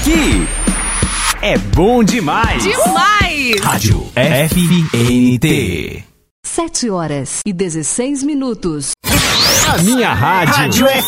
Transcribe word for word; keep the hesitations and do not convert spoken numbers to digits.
Aqui é bom demais. Demais! Rádio F N T. Sete horas e dezesseis minutos. A minha rádio, rádio